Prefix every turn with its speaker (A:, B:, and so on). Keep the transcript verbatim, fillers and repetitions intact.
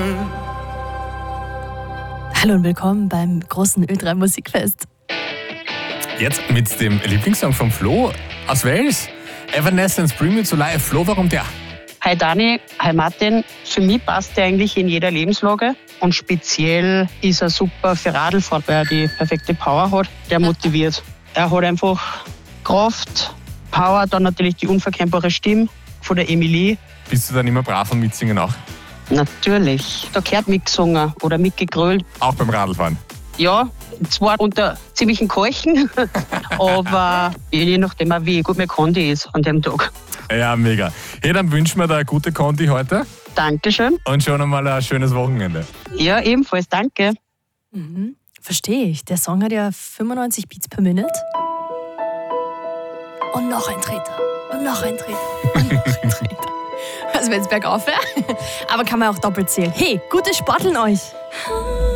A: Hallo und willkommen beim großen Ö drei Musikfest.
B: Jetzt mit dem Lieblingssong von Flo aus Wales. Evanescence, Bring Me to Life. Flo, warum der?
C: Hi Dani, hi Martin. Für mich passt er eigentlich in jeder Lebenslage und speziell ist er super für Radlfahrer, weil er die perfekte Power hat. Der motiviert. Er hat einfach Kraft, Power, dann natürlich die unverkennbare Stimme von der Emilie.
B: Bist du dann immer brav und mitsingen auch?
C: Natürlich. Da gehört mitgesungen oder mitgegrölt.
B: Auch beim Radlfahren?
C: Ja, zwar unter ziemlichen Keuchen, aber je nachdem auch wie gut mein Kondi ist an dem Tag.
B: Ja, mega. Hey, dann wünschen wir dir eine gute Kondi heute.
C: Dankeschön.
B: Und schon einmal ein schönes Wochenende.
C: Ja, ebenfalls, danke.
A: Mhm. Verstehe ich. Der Song hat ja fünfundneunzig Beats per Minute. Und noch ein Treter. Und noch ein Treter. Und noch ein Treter. Also wenn es bergauf wäre. Aber kann man auch doppelt zählen. Hey, gutes Sporteln euch.